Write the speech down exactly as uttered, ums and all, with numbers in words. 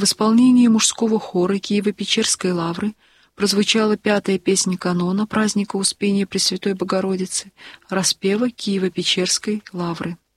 В исполнении мужского хора Киево-Печерской лавры прозвучала пятая песня канона праздника Успения Пресвятой Богородицы, распева Киево-Печерской лавры.